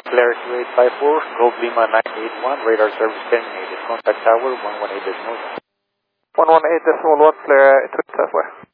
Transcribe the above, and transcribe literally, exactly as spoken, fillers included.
Flare two eight five four, Gold Lima nine eight one, radar service terminated. Contact tower one one eight decimal one. one one eight decimal one, flare two eight five four.